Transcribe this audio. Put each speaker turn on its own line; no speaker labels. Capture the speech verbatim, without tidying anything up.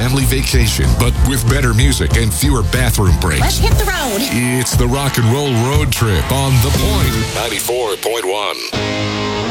family vacation, but with better music and fewer bathroom breaks.
Let's hit the road.
It's the Rock and Roll Road Trip on The Point ninety-four point one.